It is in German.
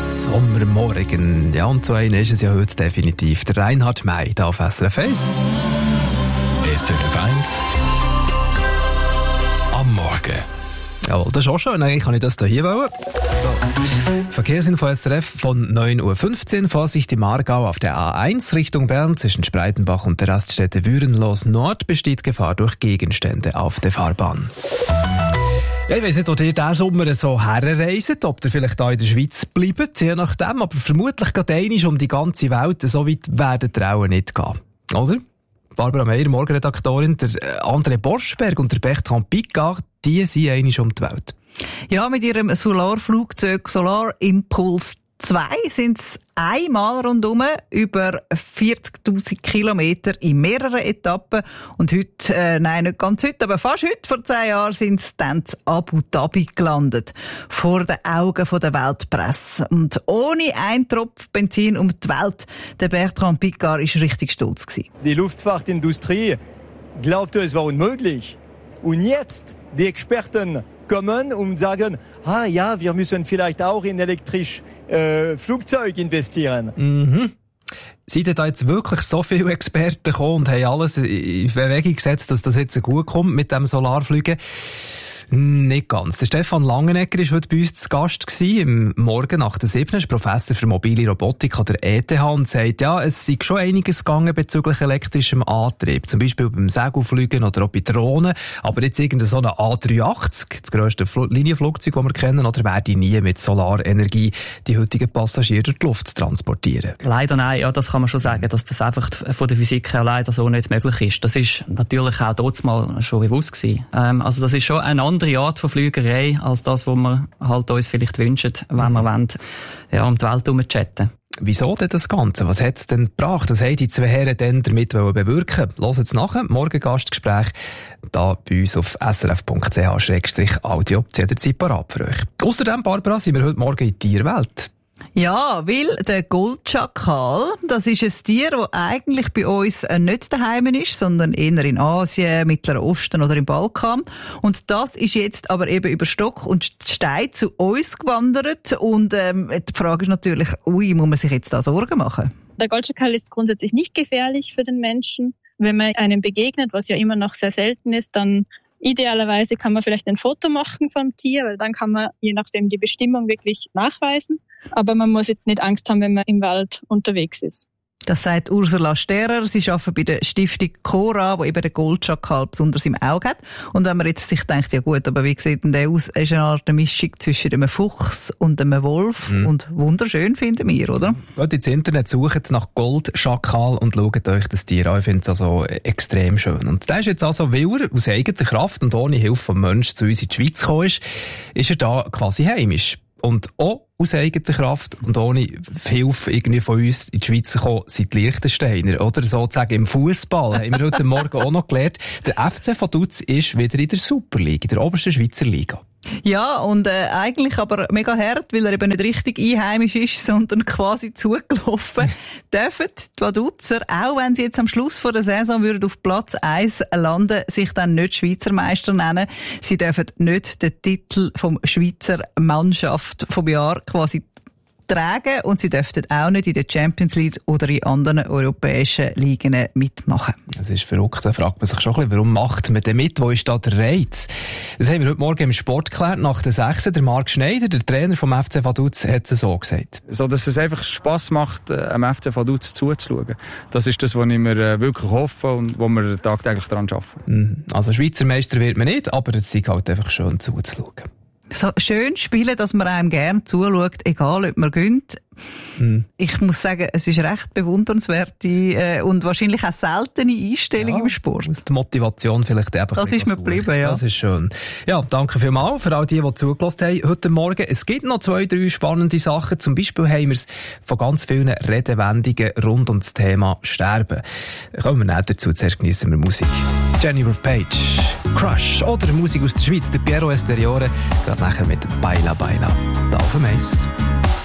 Sommermorgen. Ja, und so einer ist es ja heute definitiv. Der Reinhard May, hier auf SRF 1. SRF 1 am Morgen. Jawohl, das ist auch schön. Eigentlich kann ich das hier wollen. So. Verkehrsinfo SRF von 9.15 Uhr. Vorsicht im Aargau auf der A1 Richtung Bern zwischen Spreitenbach und der Raststätte Würenlos Nord besteht Gefahr durch Gegenstände auf der Fahrbahn. Ja, ich weiss nicht, ob ihr diesen Sommer so herreist, ob ihr vielleicht hier in der Schweiz bleibt, je nachdem. Aber vermutlich geht einmal um die ganze Welt. So weit werden ihr auch nicht gehen. Oder? Barbara Meier, Morgenredaktorin, der André Borschberg und der Bertrand Piccard, die sind einmal um die Welt. Ja, mit ihrem Solarflugzeug Solar Impulse 2 sind es einmal rundum über 40.000 Kilometer in mehreren Etappen. Und heute, nein, nicht ganz heute, aber fast heute, vor 10 Jahren, sind sie dann in Abu Dhabi gelandet. Vor den Augen der Weltpresse. Und ohne einen Tropfen Benzin um die Welt. Der Bertrand Piccard war richtig stolz gewesen. Die Luftfahrtindustrie glaubte, es war unmöglich. Und jetzt, die Experten kommen und sagen, ja, wir müssen vielleicht auch in elektrisch Flugzeug investieren. Mhm. Sind da jetzt wirklich so viele Experten gekommen und haben alles in Bewegung gesetzt, dass das jetzt gut kommt mit dem Solarfliegen? Nicht ganz. Der Stefan Langenegger war heute bei uns zu Gast gewesen, im Morgen nach der 7. Er ist Professor für mobile Robotik an der ETH und sagt, ja, es sei schon einiges gegangen bezüglich elektrischem Antrieb. Zum Beispiel beim Segelfliegen oder auch bei Drohnen. Aber jetzt irgendein so ein A380, das grösste Linienflugzeug, das wir kennen, oder werde nie mit Solarenergie die heutigen Passagiere durch die Luft transportieren? Leider nein, ja, das kann man schon sagen, dass das einfach von der Physik her leider so nicht möglich ist. Das ist natürlich auch dort mal schon bewusst gewesen. Also das ist schon eine andere Art von Flügerei als das, was wir halt uns vielleicht wünschen, wenn wir wollen, ja, um die Welt herum chatten. Wieso denn das Ganze? Was hat es denn gebracht? Was haben die zwei Herren denn damit bewirken? Hört jetzt nachher. Morgen Gastgespräch da bei uns auf srf.ch/audio. Jederzeit parat für euch. Außerdem, Barbara, sind wir heute Morgen in die Tierwelt. Ja, weil der Goldschakal, das ist ein Tier, das eigentlich bei uns nicht daheim ist, sondern eher in Asien, Mittlerer Osten oder im Balkan. Und das ist jetzt aber eben über Stock und Stein zu uns gewandert. Und die Frage ist natürlich, muss man sich jetzt da Sorgen machen? Der Goldschakal ist grundsätzlich nicht gefährlich für den Menschen. Wenn man einem begegnet, was ja immer noch sehr selten ist, dann idealerweise kann man vielleicht ein Foto machen vom Tier, weil dann kann man je nachdem die Bestimmung wirklich nachweisen. Aber man muss jetzt nicht Angst haben, wenn man im Wald unterwegs ist. Das sagt Ursula Sterer. Sie arbeitet bei der Stiftung Cora, die eben den Goldschakal besonders im Auge hat. Und wenn man jetzt sich denkt, ja gut, aber wie sieht denn der aus? Er ist eine Art Mischung zwischen einem Fuchs und einem Wolf. Und wunderschön finden wir, oder? Geht ins Internet, sucht nach Goldschakal und schaut euch das Tier an. Ich finde es also extrem schön. Und der ist jetzt also, weil er aus eigener Kraft und ohne Hilfe vom Menschen zu uns in die Schweiz gekommen ist er da quasi heimisch. Und auch aus eigener Kraft und ohne Hilfe irgendwie von uns in die Schweiz gekommen sind die Liechtensteiner. Oder sozusagen im Fußball haben wir heute Morgen auch noch gelernt. Der FC Vaduz ist wieder in der Superliga, in der obersten Schweizer Liga. Ja, und eigentlich aber mega hart, weil er eben nicht richtig einheimisch ist, sondern quasi zugelaufen. Dürfen die Vaduzer, auch wenn sie jetzt am Schluss von der Saison würden auf Platz 1 landen, sich dann nicht Schweizer Meister nennen. Sie dürfen nicht den Titel vom Schweizer Mannschaft vom Jahr quasi tragen und sie dürften auch nicht in der Champions League oder in anderen europäischen Ligen mitmachen. Das ist verrückt, da fragt man sich schon ein bisschen, warum macht man denn mit? Wo ist da der Reiz? Das haben wir heute Morgen im Sport geklärt, nach der 6. Der Marc Schneider, der Trainer vom FC Vaduz, hat es so gesagt. So, dass es einfach Spass macht, am FC Vaduz zuzuschauen. Das ist das, was ich mir wirklich hoffe und wo wir tagtäglich daran arbeiten. Also Schweizer Meister wird man nicht, aber es ist halt einfach schön zuzuschauen. So schön spielen, dass man einem gerne zuschaut, egal ob man gönnt. Ich muss sagen, es ist recht bewundernswerte und wahrscheinlich auch seltene Einstellung im Sport. Aus der Motivation vielleicht einfach. Das ist mir geblieben, ja. Das ist schön. Ja, danke vielmals für all die zugelassen haben heute Morgen. Es gibt noch 2, 3 spannende Sachen. Zum Beispiel haben wir es von ganz vielen Redewendungen rund um das Thema Sterben. Kommen wir näher dazu. Zuerst geniessen wir Musik. Jennifer Page, Crush oder Musik aus der Schweiz, der Piero Esteriore, gerade nachher mit Baila Baila. Da auf dem Eis.